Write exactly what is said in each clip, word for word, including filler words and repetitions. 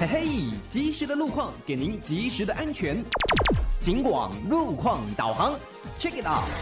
嘿嘿，及时的路况给您及时的安全。警广路况导航 ，check it out。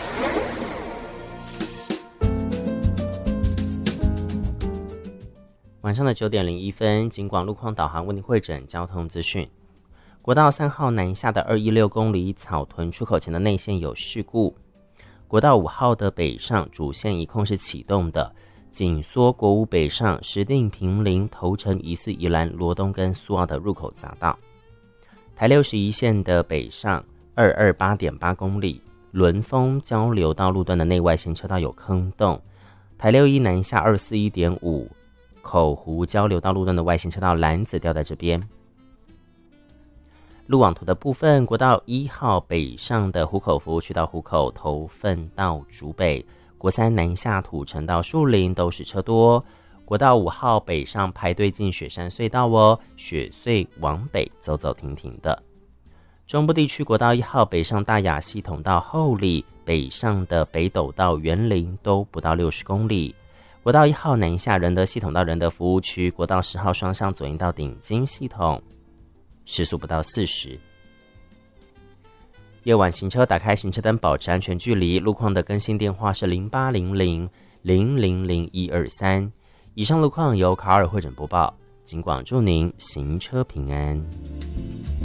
晚上的九点零一分，警广路况导航为您汇整交通资讯。国道三号南下的二一六公里草屯出口前的内线有事故。国道五号的北上主线一控是启动的。紧缩国五北上石碇坪林头城疑似宜兰罗东跟苏澳的入口匝道，台六十一线的北上二二八点八公里轮丰交流道路段的内外线车道有坑洞，台六一南下二四一点五口湖交流道路段的外线车道篮子掉在这边。路网图的部分，国道一号北上的湖口服务区到湖口头份到竹北，国三南下土城到树林都是车多，国道五号北上排队进雪山隧道哦，雪隧往北走走停停的。中部地区国道一号北上大雅系统到后里，北上的北斗到园林都不到六十公里。国道一号南下仁德系统到仁德服务区，国道十号双向左营到顶金系统，时速不到四十。夜晚行车打开行车灯，保持安全距离。路况的更新电话是零八零零零零零一二三。以上路况由卡尔汇整播报，警广祝您行车平安。